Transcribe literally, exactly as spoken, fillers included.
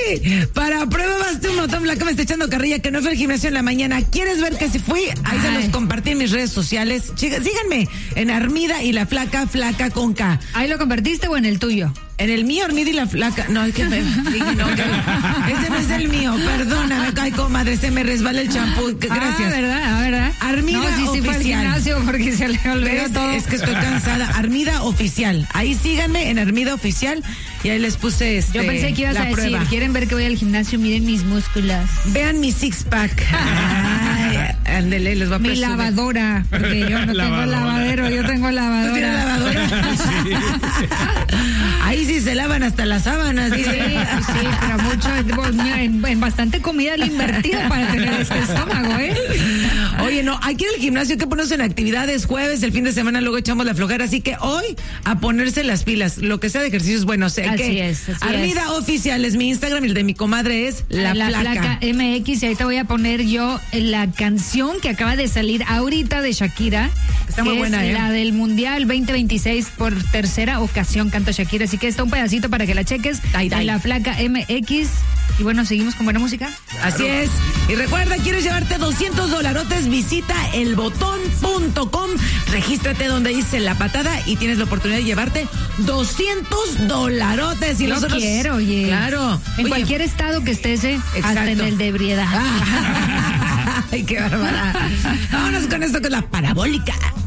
Oye, para prueba vas tú un montón, Blanca me está echando carrilla que no fue al gimnasio en la mañana. ¿Quieres ver que si fui? Ahí Ay. se los compartí en mis redes sociales. Chicas, síganme en Armida y la Flaca, Flaca con K. ¿Ahí lo compartiste o en el tuyo? En el mío, Armida y la Flaca. No, es que me, no, que, ese no es el mío. Perdóname, ay, comadre, se me resbala el champú. Gracias. Ah, ¿verdad? ¿verdad? Armida no, sí, oficial. Sí, fue al gimnasio porque se le olvidó es, todo. Es que estoy cansada. Armida oficial. Ahí síganme en Armida oficial y ahí les puse este. Yo pensé que ibas a decir, prueba. ¿quieren ver que voy al gimnasio? Miren mis músculos. Vean mi six pack. Ay, ándele, les va a Mi presumir. lavadora, porque yo no tengo lavadero, yo tengo lavadora. ¿Tú tienes lavadora? Sí. Ahí sí se lavan hasta las sábanas, dice. Sí, sí, pero mucho, en, en bastante comida le invertida para tener este estómago, ¿eh? Oye, no, aquí en el gimnasio hay que ponerse en actividades, jueves, el fin de semana luego echamos la flojera, así que hoy a ponerse las pilas, lo que sea de ejercicio es bueno, o sea, así que es, así Armida es. Oficial es mi Instagram y el de mi comadre es La, la Flaca. Flaca M X, y ahí te voy a poner yo la canción que acaba de salir ahorita de Shakira. Está muy buena, es ¿eh? La del Mundial veinte veintiséis, por tercera ocasión canta Shakira, así que está un pedacito para que la cheques. Ay, ay. La Flaca M X. Y bueno, seguimos con buena música. Así es. Y recuerda, ¿quieres llevarte doscientos dolarotes? Visita elbotón punto com, regístrate donde dice La Patada y tienes la oportunidad de llevarte doscientos dolarotes. Y Yo nosotros, quiero, oye. Claro. En Oye, cualquier estado que estés, eh, hasta en el de ebriedad. Ay, qué bárbara. Vámonos con esto, con la parabólica.